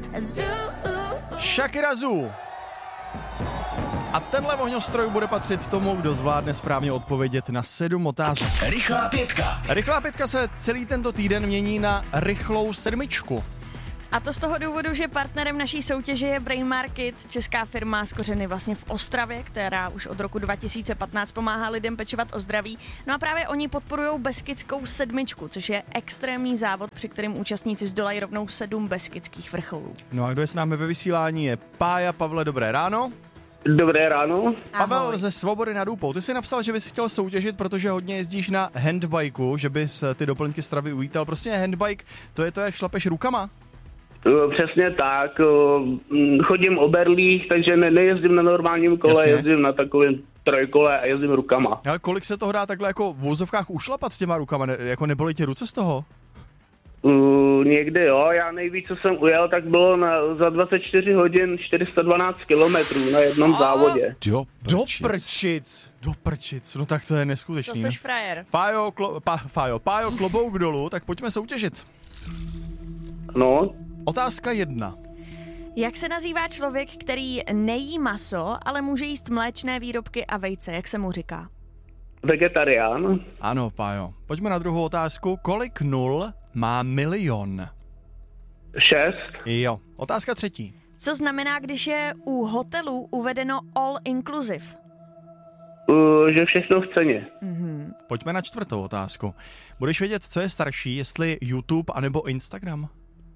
Shakira Zoo. A tenhle ohňostroj bude patřit tomu, kdo zvládne správně odpovědět na 7 otázek. Rychlá pětka. Rychlá pětka se celý tento týden mění na rychlou 7. A to z toho důvodu, že partnerem naší soutěže je Brain Market, česká firma s kořeny vlastně v Ostravě, která už od roku 2015 pomáhá lidem pečovat o zdraví. No a právě oni podporují Beskidskou 7, což je extrémní závod, při kterém účastníci zdolají rovnou 7 beskydských vrcholů. No a kdo je s námi ve vysílání je Pája. Pavle, dobré ráno. Dobré ráno. Pavel ze Svobody nad Úpou. Ty jsi napsal, že bys chtěl soutěžit, protože hodně jezdíš na handbajku, že bys ty doplňky stravy uvítal. Prostě handbike, to je to, jak šlapeš rukama? Přesně tak. Chodím o berlích, takže nejezdím na normálním kole, Jasně. jezdím na takovém trojkole a jezdím rukama. Ale kolik se to dá takhle jako v vozovkách ušlapat s těma rukama? Jako nebolí ti ruce z toho? Někdy jo, já nejvíc, co jsem ujel, tak bylo za 24 hodin 412 kilometrů na jednom závodě. Do prčic, no tak to je To neskutečný. seš frajer. Pájo, klobouk dolů, tak pojďme soutěžit. No, Otázka 1. Jak se nazývá člověk, který nejí maso, ale může jíst mléčné výrobky a vejce, jak se mu říká? vegetarián. Ano, Pájo. Pojďme na druhou otázku. Kolik nul má milion? 6. Jo. Otázka 3. Co znamená, když je u hotelů uvedeno all inclusive? Že všechno v ceně. Pojďme na 4. otázku. Budeš vědět, co je starší, jestli YouTube anebo Instagram?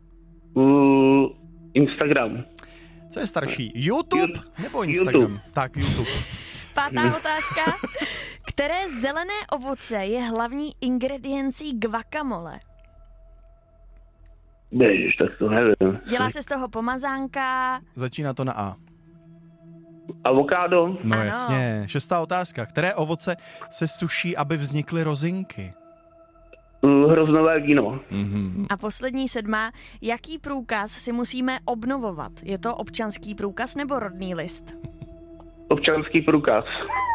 Instagram. Co je starší, YouTube nebo Instagram? YouTube. Tak, YouTube. 5. otázka. Které zelené ovoce je hlavní ingrediencí guacamole? Ježiš, tak to nevím. Dělá se z toho pomazánka. Začíná to na A. Avokádo. No Ano. jasně. 6. otázka. Které ovoce se suší, aby vznikly rozinky? Hroznové víno. A poslední 7. Jaký průkaz si musíme obnovovat? Je to občanský průkaz nebo rodný list? Občanský průkaz.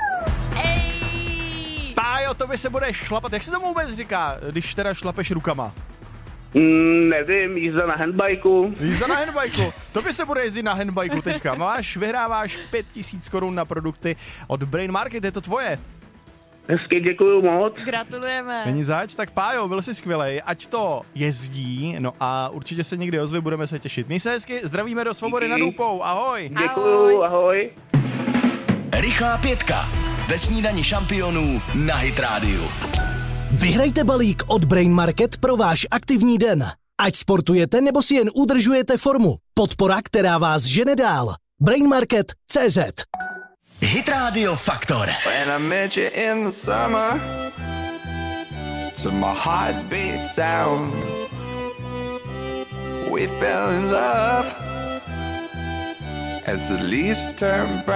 Ej! Pájo, to by se bude šlapat. Jak se tomu vůbec říká, když teda šlapeš rukama? Nevím, jízda na handbajku. Jízda na handbajku. To by se bude jezdit na handbajku teďka. Vyhráváš 5000 korun na produkty od Brain Market, je to tvoje. Hezky, děkuju moc. Gratulujeme. Není zač, tak Pájo, byl jsi skvělej, ať to jezdí, no a určitě se někdy ozve, budeme se těšit. Měj se hezky, zdravíme do Svobody nad Úpou, ahoj. Děkuju, ahoj. Rychlá pětka. Ve snídani šampionů na Hit Radio. Vyhrajte balík od Brain Market pro váš aktivní den. Ať sportujete nebo si jen udržujete formu. Podpora, která vás žene dál. Brainmarket.cz Hit Radio Faktor. When I met you in the summer, to my heartbeat sound, we fell in love as the leaves turn brown.